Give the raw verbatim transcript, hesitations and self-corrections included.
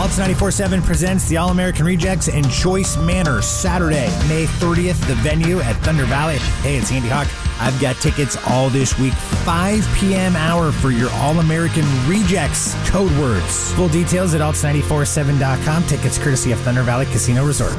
Alts ninety-four point seven presents the All-American Rejects in Choice Manor, Saturday, May thirtieth, the venue at Thunder Valley. Hey, it's Andy Hawk. I've got tickets all this week, five p.m. hour for your All-American Rejects code words. Full details at alts nine four seven dot com. Tickets courtesy of Thunder Valley Casino Resort.